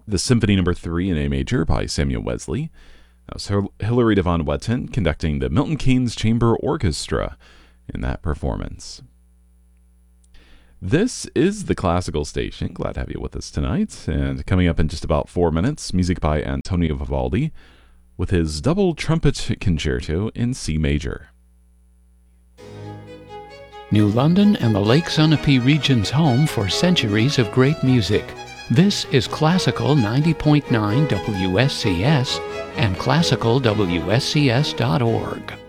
the Symphony Number 3 in A major by Samuel Wesley. That was Hilary Devon Wetton conducting the Milton Keynes Chamber Orchestra in that performance. This is the Classical Station. Glad to have you with us tonight. And coming up in just about 4 minutes, music by Antonio Vivaldi with his double trumpet concerto in C major. New London and the Lake Sunapee region's home for centuries of great music. This is Classical 90.9 WSCS and classicalwscs.org.